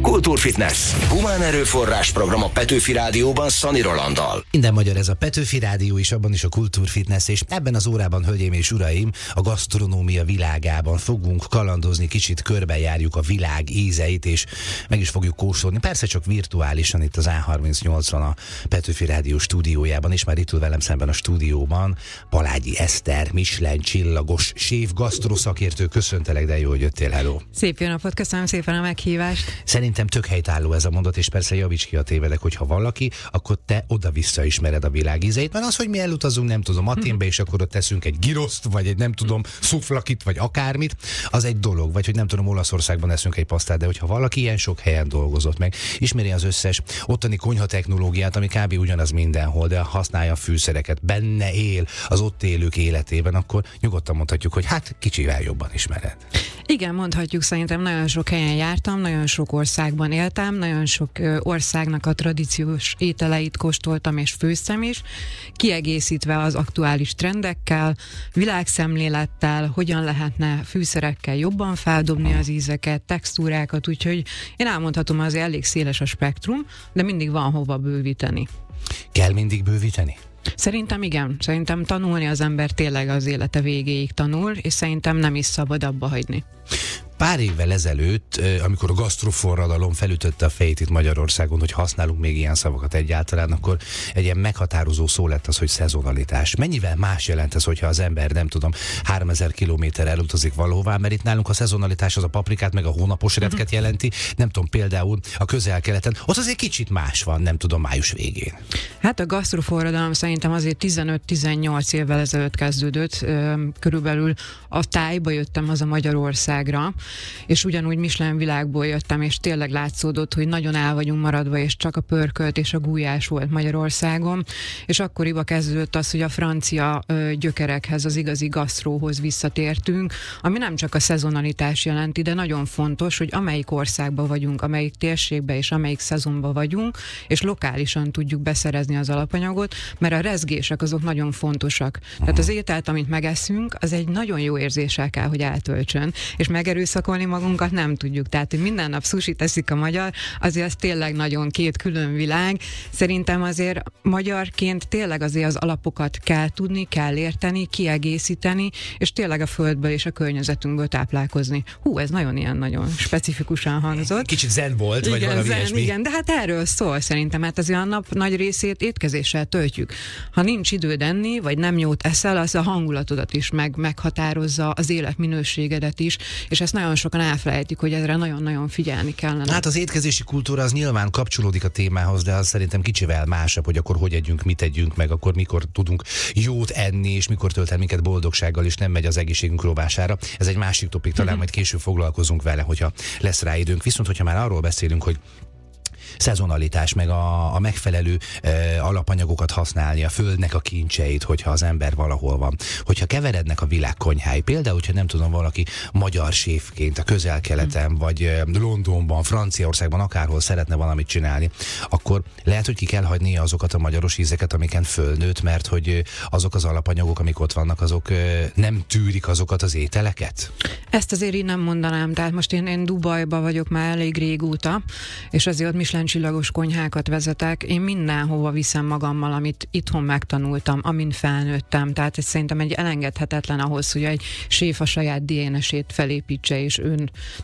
Kultúrfitness. Humán erőforrás program a Petőfi Rádióban Szani Rolanddal. Minden magyar, ez a Petőfi Rádió is, abban is a Kultúrfitness, és ebben az órában, hölgyeim és uraim, a gasztronómia világában fogunk kalandozni, kicsit körbejárjuk a világ ízeit, és meg is fogjuk kóstolni. Persze csak virtuálisan itt az A38-on a Petőfi Rádió stúdiójában, és már itt ül velem szemben a stúdióban Palágyi Eszter, Michelin csillagos séf, gasztroszakértő. Köszöntelek, de jó, hogy jöttél, hello. Szép jó napot, köszönöm szépen a meghívást. Szerintem tök helytálló ez a mondat, és persze javíts ki, a tévedek, hogyha valaki, akkor te oda-vissza ismered a világ ízeit, mert az, hogy mi elutazunk, nem tudom, Athénbe, és akkor ott teszünk egy giroszt, vagy egy nem tudom, szuflakit, vagy akármit, az egy dolog, vagy hogy nem tudom, Olaszországban eszünk egy pasztát, de hogyha valaki ilyen sok helyen dolgozott meg, ismeri az összes ottani konyha technológiát, ami kb. Ugyanaz mindenhol, de használja a fűszereket, benne él az ott élők életében, akkor nyugodtan mondhatjuk, hogy hát kicsivel jobban ismered. Igen, mondhatjuk, szerintem nagyon sok helyen jártam, nagyon sok országban éltem, nagyon sok országnak a tradíciós ételeit kóstoltam és főztem is, kiegészítve az aktuális trendekkel, világszemlélettel, hogyan lehetne fűszerekkel jobban feldobni az ízeket, textúrákat, úgyhogy én elmondhatom, azért elég széles a spektrum, de mindig van hova bővíteni. Kell mindig bővíteni? Szerintem igen. Szerintem tanulni az ember tényleg az élete végéig tanul, és szerintem nem is szabad abba hagyni. Pár évvel ezelőtt, amikor a gasztroforradalom felütötte a fejét itt Magyarországon, hogy használunk még ilyen szavakat egyáltalán, akkor egy ilyen meghatározó szó lett az, hogy szezonalitás. Mennyivel más jelent ez, hogyha az ember, nem tudom, 3000 kilométer elutazik valahová, mert itt nálunk a szezonalitás az a paprikát, meg a hónapos retket jelenti, nem tudom, például a Közel-Keleten, ott azért kicsit más van, nem tudom, május végén. Hát a gasztroforradalom szerintem azért 15-18 évvel ezelőtt kezdődött, körülbelül a tájba jöttem haza Magyarországra, és ugyanúgy Michelin világból jöttem, és tényleg látszódott, hogy nagyon el vagyunk maradva, és csak a pörkölt és a gulyás volt Magyarországon, és akkoriban kezdődött az, hogy a francia gyökerekhez, az igazi gasztróhoz visszatértünk, ami nem csak a szezonalitás jelenti, de nagyon fontos, hogy amelyik országban vagyunk, amelyik térségben és amelyik szezonban vagyunk, és lokálisan tudjuk beszerezni az alapanyagot, mert a rezgések azok nagyon fontosak. Tehát az ételt, amit megeszünk, az egy nagyon jó érzéssel kell, hogy eltöltsön, és megerőszakolni magunkat nem tudjuk. Tehát, hogy minden nap sushi teszik a magyar, azért az tényleg nagyon két külön világ. Szerintem azért magyarként tényleg azért az alapokat kell tudni, kell érteni, kiegészíteni, és tényleg a földből és a környezetünkből táplálkozni. Ez nagyon ilyen nagyon specifikusan hangzott. Kicsit zen volt, igen, vagy valami ilyesmi. Igen, de hát erről szól szerintem, hát azért a nap nagy részét étkezéssel töltjük. Ha nincs időd enni, vagy nem jót eszel, az a hangulatodat is meghatározza, az életminőségedet is, és ezt nagyon sokan elfelejtik, hogy ezre nagyon-nagyon figyelni kellene. Hát az étkezési kultúra az nyilván kapcsolódik a témához, de az szerintem kicsivel másabb, hogy akkor hogy együnk, mit együnk meg, akkor mikor tudunk jót enni, és mikor tölt el minket boldogsággal, és nem megy az egészségünk rovására. Ez egy másik topik, talán majd később foglalkozunk vele, hogyha lesz rá időnk. Viszont, hogyha már arról beszélünk, hogy szezonalitás, meg a megfelelő alapanyagokat használni, a földnek a kincseit, hogyha az ember valahol van. Hogyha keverednek a világ konyhái, például, hogyha nem tudom, valaki magyar séfként a Közel-Keleten, vagy Londonban, Franciaországban, akárhol szeretne valamit csinálni, akkor lehet, hogy ki kell hagynia azokat a magyaros ízeket, amiken fölnőtt, mert hogy azok az alapanyagok, amik ott vannak, azok nem tűrik azokat az ételeket? Ezt azért így nem mondanám. Tehát most én Dubajba vagyok már elég régóta, és azért ott Michelin csillagos konyhákat vezetek. Én mindenhova viszem magammal, amit itthon megtanultam, amin felnőttem. Tehát ez szerintem egy elengedhetetlen ahhoz, hogy egy séf a saját DNS-ét felépítse, és ön